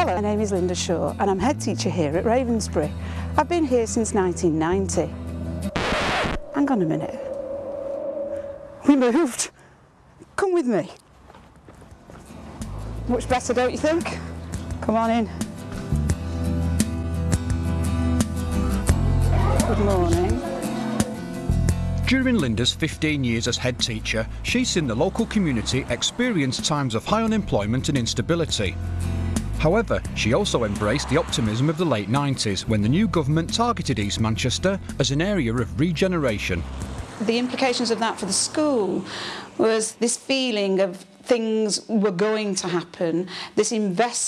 Hello, my name is Linda Shaw and I'm head teacher here at Ravensbury. I've been here since 1990. Hang on a minute. We moved. Come with me. Much better, don't you think? Come on in. Good morning. During Linda's 15 years as head teacher, she's seen the local community experience times of high unemployment and instability. However, she also embraced the optimism of the late 90s when the new government targeted East Manchester as an area of regeneration. The implications of that for the school was this feeling of things were going to happen, this investment